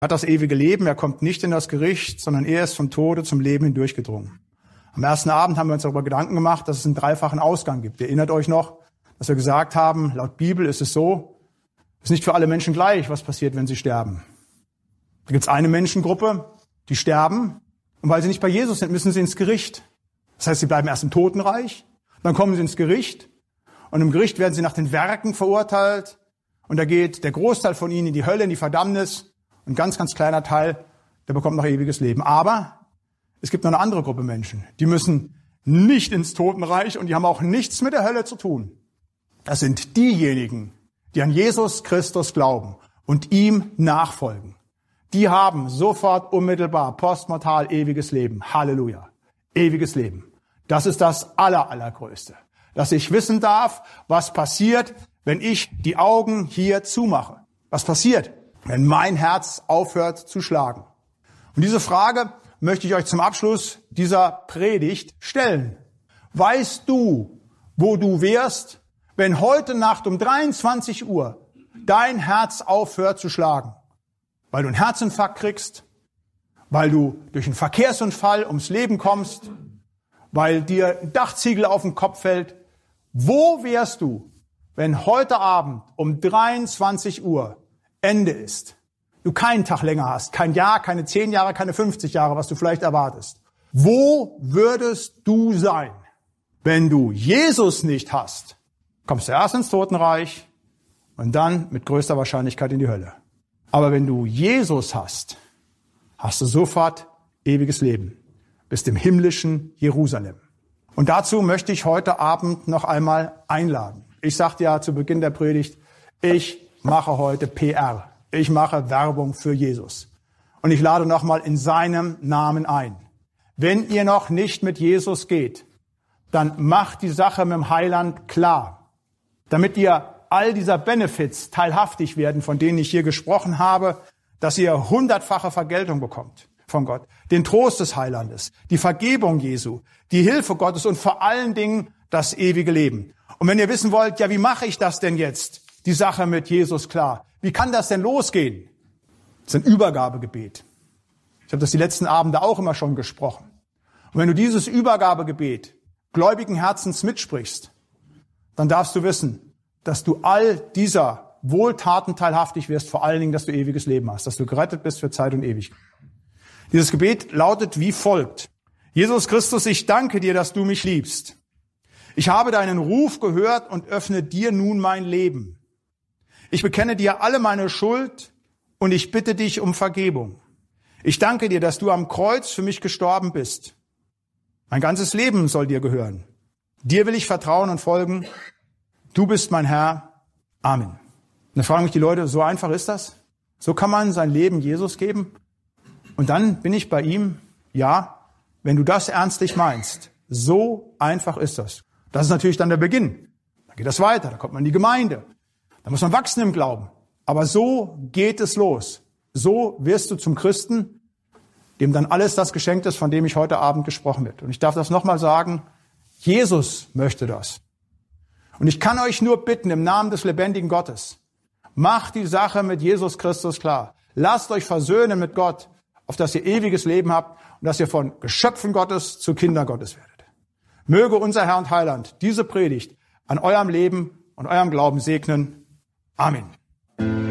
hat das ewige Leben. Er kommt nicht in das Gericht, sondern er ist vom Tode zum Leben hindurchgedrungen. Am ersten Abend haben wir uns darüber Gedanken gemacht, dass es einen dreifachen Ausgang gibt. Ihr erinnert euch noch, dass wir gesagt haben, laut Bibel ist es so, es ist nicht für alle Menschen gleich, was passiert, wenn sie sterben. Da gibt es eine Menschengruppe, die sterben, und weil sie nicht bei Jesus sind, müssen sie ins Gericht. Das heißt, sie bleiben erst im Totenreich, dann kommen sie ins Gericht, und im Gericht werden sie nach den Werken verurteilt, und da geht der Großteil von ihnen in die Hölle, in die Verdammnis, und ein ganz, ganz kleiner Teil, der bekommt noch ewiges Leben. Aber es gibt noch eine andere Gruppe Menschen, die müssen nicht ins Totenreich, und die haben auch nichts mit der Hölle zu tun. Das sind diejenigen, die an Jesus Christus glauben und ihm nachfolgen. Die haben sofort, unmittelbar, postmortal ewiges Leben. Halleluja. Ewiges Leben. Das ist das Allergrößte. Dass ich wissen darf, was passiert, wenn ich die Augen hier zumache. Was passiert, wenn mein Herz aufhört zu schlagen? Und diese Frage möchte ich euch zum Abschluss dieser Predigt stellen. Weißt du, wo du wärst, wenn heute Nacht um 23 Uhr dein Herz aufhört zu schlagen? Weil du einen Herzinfarkt kriegst, weil du durch einen Verkehrsunfall ums Leben kommst, weil dir ein Dachziegel auf den Kopf fällt. Wo wärst du, wenn heute Abend um 23 Uhr Ende ist? Du keinen Tag länger hast, kein Jahr, keine 10 Jahre, keine 50 Jahre, was du vielleicht erwartest. Wo würdest du sein, wenn du Jesus nicht hast? Kommst du erst ins Totenreich und dann mit größter Wahrscheinlichkeit in die Hölle. Aber wenn du Jesus hast, hast du sofort ewiges Leben. Bist im himmlischen Jerusalem. Und dazu möchte ich heute Abend noch einmal einladen. Ich sagte ja zu Beginn der Predigt, ich mache heute PR. Ich mache Werbung für Jesus. Und ich lade nochmal in seinem Namen ein. Wenn ihr noch nicht mit Jesus geht, dann macht die Sache mit dem Heiland klar. Damit ihr all dieser Benefits teilhaftig werden, von denen ich hier gesprochen habe, dass ihr 100-fache Vergeltung bekommt von Gott, den Trost des Heilandes, die Vergebung Jesu, die Hilfe Gottes und vor allen Dingen das ewige Leben. Und wenn ihr wissen wollt, ja, wie mache ich das denn jetzt, die Sache mit Jesus klar? Wie kann das denn losgehen? Das ist ein Übergabegebet. Ich habe das die letzten Abende auch immer schon gesprochen. Und wenn du dieses Übergabegebet gläubigen Herzens mitsprichst, dann darfst du wissen, dass du all dieser Wohltaten teilhaftig wirst, vor allen Dingen, dass du ewiges Leben hast, dass du gerettet bist für Zeit und Ewigkeit. Dieses Gebet lautet wie folgt. Jesus Christus, ich danke dir, dass du mich liebst. Ich habe deinen Ruf gehört und öffne dir nun mein Leben. Ich bekenne dir alle meine Schuld und ich bitte dich um Vergebung. Ich danke dir, dass du am Kreuz für mich gestorben bist. Mein ganzes Leben soll dir gehören. Dir will ich vertrauen und folgen. Du bist mein Herr. Amen. Und dann fragen mich die Leute, so einfach ist das? So kann man sein Leben Jesus geben? Und dann bin ich bei ihm? Ja, wenn du das ernstlich meinst. So einfach ist das. Das ist natürlich dann der Beginn. Dann geht das weiter, da kommt man in die Gemeinde. Da muss man wachsen im Glauben. Aber so geht es los. So wirst du zum Christen, dem dann alles das geschenkt ist, von dem ich heute Abend gesprochen wird. Und ich darf das nochmal sagen, Jesus möchte das. Und ich kann euch nur bitten, im Namen des lebendigen Gottes, macht die Sache mit Jesus Christus klar. Lasst euch versöhnen mit Gott, auf dass ihr ewiges Leben habt und dass ihr von Geschöpfen Gottes zu Kindern Gottes werdet. Möge unser Herr und Heiland diese Predigt an eurem Leben und eurem Glauben segnen. Amen.